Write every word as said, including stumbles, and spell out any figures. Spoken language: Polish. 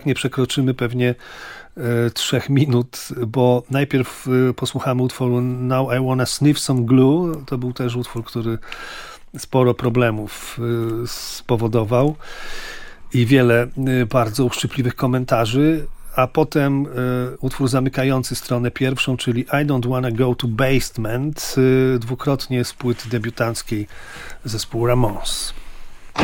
nie przekroczymy pewnie trzech minut, bo najpierw posłuchamy utworu Now I Wanna Sniff Some Glue. To był też utwór, który sporo problemów spowodował i wiele bardzo uszczypliwych komentarzy, a potem utwór zamykający stronę pierwszą, czyli I Don't Wanna Go to Basement, dwukrotnie z płyty debiutanckiej zespołu Ramones.